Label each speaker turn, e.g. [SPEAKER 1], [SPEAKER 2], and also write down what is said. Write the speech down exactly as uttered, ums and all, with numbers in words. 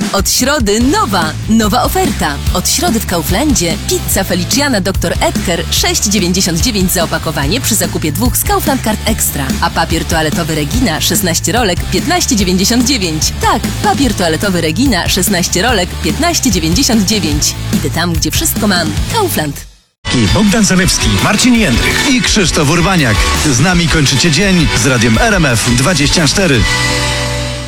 [SPEAKER 1] Od środy nowa, nowa oferta. Od środy w Kauflandzie pizza Feliciana doktor Edgar sześć dziewięćdziesiąt dziewięć za opakowanie przy zakupie dwóch z Kaufland Card Extra. A papier toaletowy Regina szesnaście rolek piętnaście dziewięćdziesiąt dziewięć. Tak, papier toaletowy Regina szesnaście rolek piętnaście dziewięćdziesiąt dziewięć. Idę tam, gdzie wszystko mam. Kaufland.
[SPEAKER 2] I Bogdan Zalewski, Marcin Jędrych
[SPEAKER 3] i Krzysztof Urbaniak. Z nami kończycie dzień z radiem R M F dwadzieścia cztery.